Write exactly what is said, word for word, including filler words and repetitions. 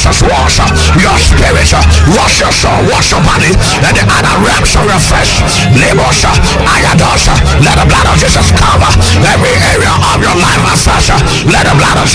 Jesus, wash your spirit, wash your soul, wash your body, and the other realms of your flesh. Lebosha, I am